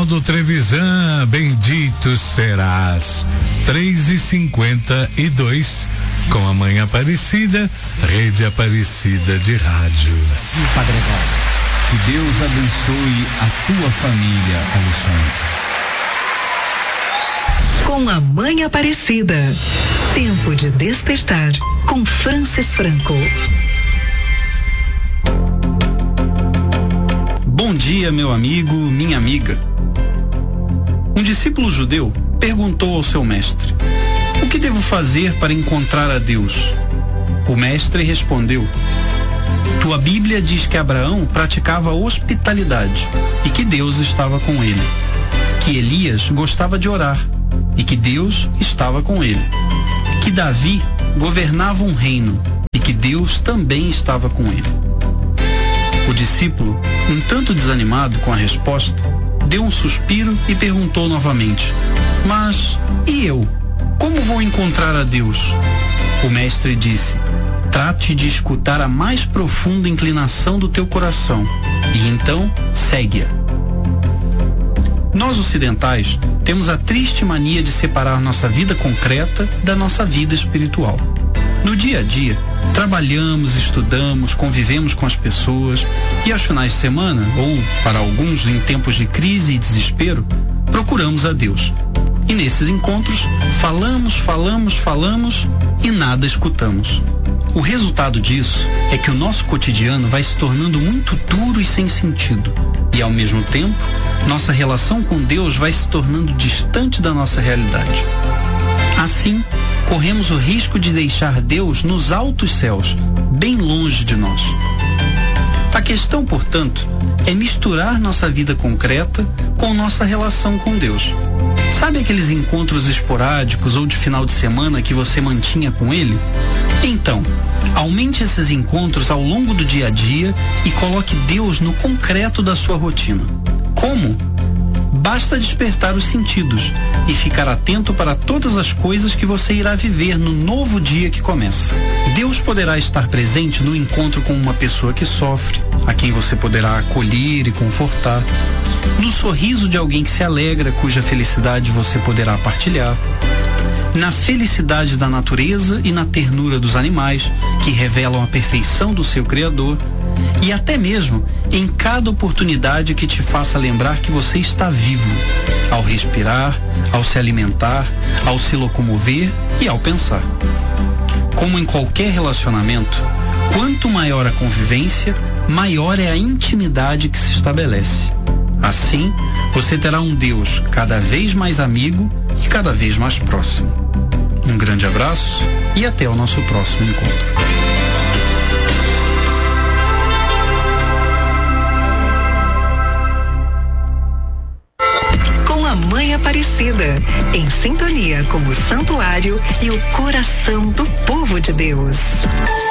Ronaldo Trevisan, bendito serás. 3h52, com a Mãe Aparecida, Rede Aparecida de Rádio. Que Deus abençoe a tua família, Alexandre. Com a Mãe Aparecida, tempo de despertar, com Francis Franco. Bom dia, meu amigo, minha amiga. Um discípulo judeu perguntou ao seu mestre: o que devo fazer para encontrar a Deus? O mestre respondeu: tua Bíblia diz que Abraão praticava hospitalidade e que Deus estava com ele, que Elias gostava de orar e que Deus estava com ele, que Davi governava um reino e que Deus também estava com ele. O discípulo, um tanto desanimado com a resposta, deu um suspiro e perguntou novamente: mas e eu? Como vou encontrar a Deus? O mestre disse: trate de escutar a mais profunda inclinação do teu coração e então segue-a. Nós ocidentais temos a triste mania de separar nossa vida concreta da nossa vida espiritual. No dia a dia, trabalhamos, estudamos, convivemos com as pessoas e aos finais de semana, ou para alguns em tempos de crise e desespero, procuramos a Deus. E nesses encontros, falamos e nada escutamos. O resultado disso é que o nosso cotidiano vai se tornando muito duro e sem sentido. E ao mesmo tempo, nossa relação com Deus vai se tornando distante da nossa realidade. Assim, corremos o risco de deixar Deus nos altos céus, bem longe de nós. A questão, portanto, é misturar nossa vida concreta com nossa relação com Deus. Sabe aqueles encontros esporádicos ou de final de semana que você mantinha com Ele? Então, aumente esses encontros ao longo do dia a dia e coloque Deus no concreto da sua rotina. Como? Basta despertar os sentidos e ficar atento para todas as coisas que você irá viver no novo dia que começa. Deus poderá estar presente no encontro com uma pessoa que sofre, a quem você poderá acolher e confortar, no sorriso de alguém que se alegra, cuja felicidade você poderá partilhar, na felicidade da natureza e na ternura dos animais, que revelam a perfeição do seu Criador, e até mesmo em cada oportunidade que te faça lembrar que você está vivo, ao respirar, ao se alimentar, ao se locomover e ao pensar. Como em qualquer relacionamento, quanto maior a convivência, maior é a intimidade que se estabelece. Assim, você terá um Deus cada vez mais amigo e cada vez mais próximo. Um grande abraço e até o nosso próximo encontro. Mãe Aparecida, em sintonia com o santuário e o coração do povo de Deus.